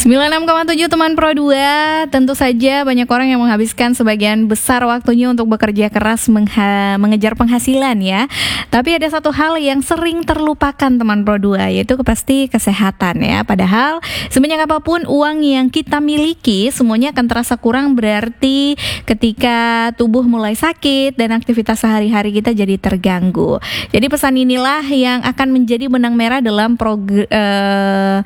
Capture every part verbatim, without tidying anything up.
sembilan puluh enam koma tujuh teman Pro dua. Tentu saja banyak orang yang menghabiskan sebagian besar waktunya untuk bekerja keras mengha- mengejar penghasilan ya. Tapi ada satu hal yang sering terlupakan teman Pro dua, yaitu pasti kesehatan ya. Padahal sebanyak apapun uang yang kita miliki, semuanya akan terasa kurang berarti ketika tubuh mulai sakit dan aktivitas sehari-hari kita jadi terganggu. Jadi pesan inilah yang akan menjadi benang merah dalam progr- uh,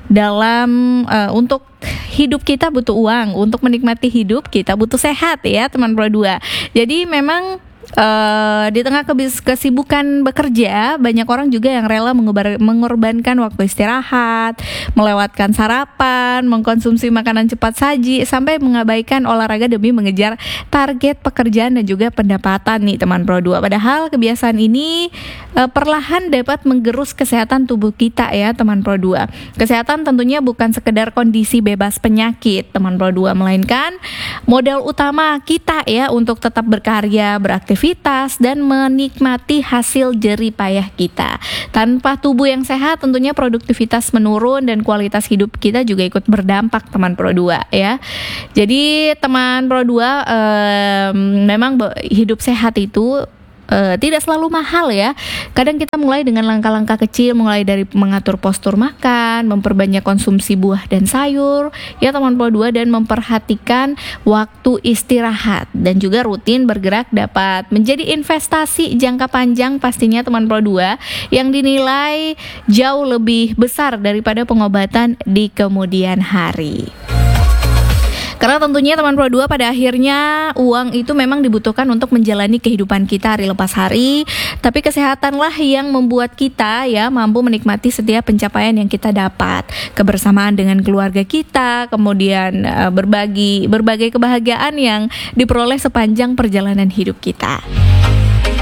dalam uh, untuk hidup kita butuh uang, untuk menikmati hidup kita butuh sehat ya teman Pro dua. Jadi memang Uh, di tengah kebis- kesibukan bekerja, banyak orang juga yang rela mengubar- mengorbankan waktu istirahat, melewatkan sarapan, mengkonsumsi makanan cepat saji, sampai mengabaikan olahraga demi mengejar target pekerjaan dan juga pendapatan nih teman Pro dua. Padahal kebiasaan ini uh, perlahan dapat menggerus kesehatan tubuh kita ya teman Pro dua. Kesehatan tentunya bukan sekedar kondisi bebas penyakit teman Pro dua, melainkan modal utama kita ya untuk tetap berkarya, beraktivitas dan menikmati hasil jerih payah kita. Tanpa tubuh yang sehat tentunya produktivitas menurun dan kualitas hidup kita juga ikut berdampak teman Pro dua ya. Jadi teman Pro dua um, memang hidup sehat itu Uh, tidak selalu mahal ya. Kadang kita mulai dengan langkah-langkah kecil, mulai dari mengatur postur makan, memperbanyak konsumsi buah dan sayur ya teman Pro dua, dan memperhatikan waktu istirahat dan juga rutin bergerak dapat menjadi investasi jangka panjang pastinya teman Pro dua yang dinilai jauh lebih besar daripada pengobatan di kemudian hari. Karena tentunya teman Pro dua pada akhirnya uang itu memang dibutuhkan untuk menjalani kehidupan kita hari lepas hari, tapi kesehatanlah yang membuat kita ya mampu menikmati setiap pencapaian yang kita dapat, kebersamaan dengan keluarga kita, kemudian uh, berbagi berbagai kebahagiaan yang diperoleh sepanjang perjalanan hidup kita.